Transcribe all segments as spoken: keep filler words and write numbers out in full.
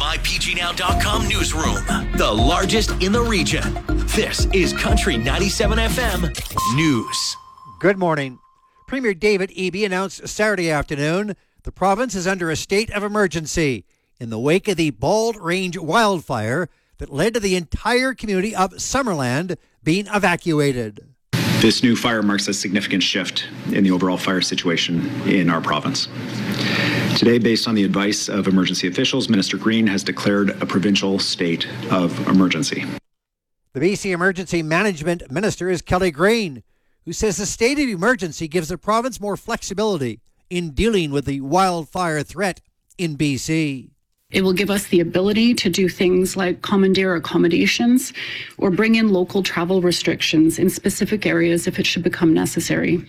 my p g now dot com newsroom, the largest in the region. This is Country ninety-seven F M News. Good morning. Premier David Eby announced Saturday afternoon the province is under a state of emergency in the wake of the Bald Range wildfire that led to the entire community of Summerland being evacuated. This new fire marks a significant shift in the overall fire situation in our province. Today, based on the advice of emergency officials, Minister Green has declared a provincial state of emergency. The B C Emergency Management Minister is Kelly Green, who says the state of emergency gives the province more flexibility in dealing with the wildfire threat in B C. It will give us the ability to do things like commandeer accommodations or bring in local travel restrictions in specific areas if it should become necessary.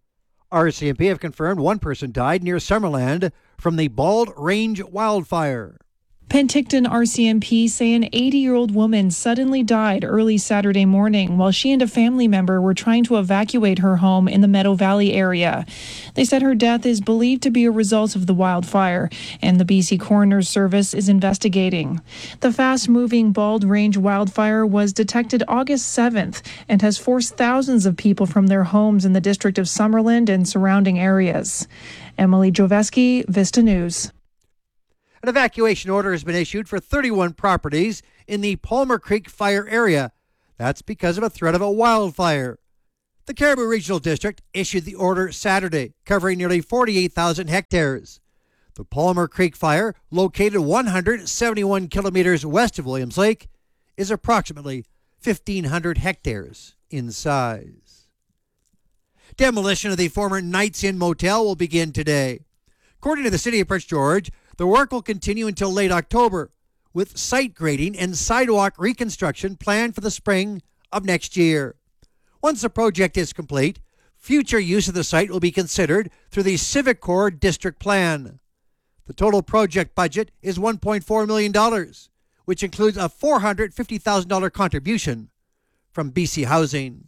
R C M P have confirmed one person died near Summerland from the Bald Range wildfire. Penticton R C M P say an eighty-year-old woman suddenly died early Saturday morning while she and a family member were trying to evacuate her home in the Meadow Valley area. They said her death is believed to be a result of the wildfire, and the B C Coroner's Service is investigating. The fast-moving Bald Range wildfire was detected August seventh and has forced thousands of people from their homes in the district of Summerland and surrounding areas. Emily Joveski, Vista News. An evacuation order has been issued for thirty-one properties in the Palmer Creek fire area. That's because of a threat of a wildfire. The Cariboo Regional District issued the order Saturday, covering nearly forty-eight thousand hectares. The Palmer Creek fire, located one hundred seventy-one kilometers west of Williams Lake, is approximately fifteen hundred hectares in size. Demolition of the former Knights Inn Motel will begin today. According to the City of Prince George, the work will continue until late October, with site grading and sidewalk reconstruction planned for the spring of next year. Once the project is complete, future use of the site will be considered through the Civic Corps District Plan. The total project budget is one point four million dollars, which includes a four hundred fifty thousand dollars contribution from B C Housing.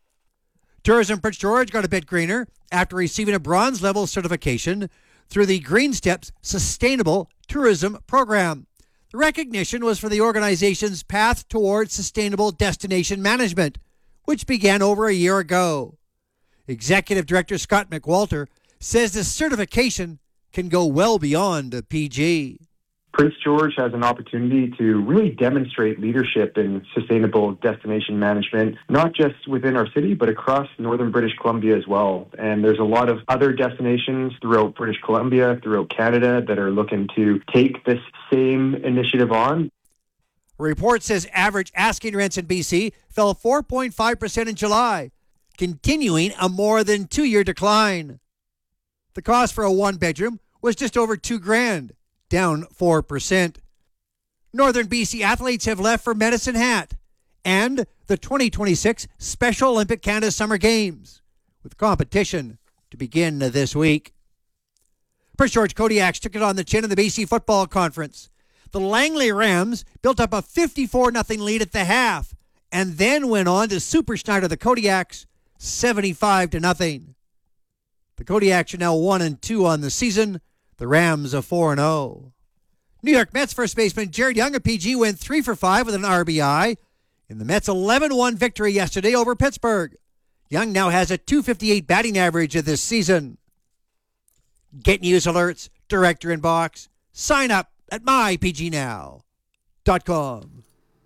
Tourism Prince George got a bit greener after receiving a bronze level certification through the Green Steps Sustainable Tourism Program. The recognition was for the organization's path towards sustainable destination management, which began over a year ago. Executive Director Scott McWalter says this certification can go well beyond P G. Prince George has an opportunity to really demonstrate leadership in sustainable destination management, not just within our city, but across northern British Columbia as well. And there's a lot of other destinations throughout British Columbia, throughout Canada, that are looking to take this same initiative on. A report says average asking rents in B C fell four point five percent in July, continuing a more than two-year decline. The cost for a one-bedroom was just over two grand. Down four percent. Northern B C athletes have left for Medicine Hat and the twenty twenty-six Special Olympic Canada Summer Games, with competition to begin this week. Prince George Kodiaks took it on the chin in the B C Football Conference. The Langley Rams built up a fifty-four nothing lead at the half and then went on to Super Schneider the Kodiaks seventy-five to nothing. The Kodiaks are now one and two on the season. The Rams are four and oh. New York Mets first baseman Jared Young of P G went three for five with an R B I in the Mets' eleven one victory yesterday over Pittsburgh. Young now has a two fifty-eight batting average of this season. Get news alerts, direct your inbox. Sign up at my p g now dot com.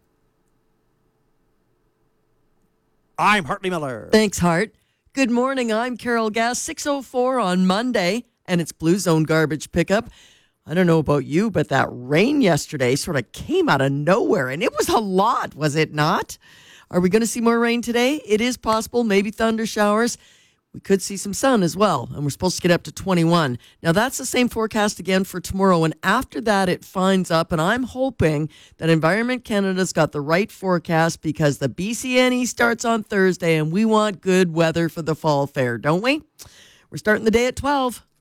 I'm Hartley Miller. Thanks, Hart. Good morning. I'm Carol Gass. six oh four on Monday. And it's Blue Zone garbage pickup. I don't know about you, but that rain yesterday sort of came out of nowhere, and it was a lot, was it not? Are we going to see more rain today? It is possible, maybe thunder showers. We could see some sun as well, and we're supposed to get up to twenty-one. Now, that's the same forecast again for tomorrow, and after that, it finds up, and I'm hoping that Environment Canada's got the right forecast because the B C N E starts on Thursday, and we want good weather for the fall fair, don't we? We're starting the day at twelve.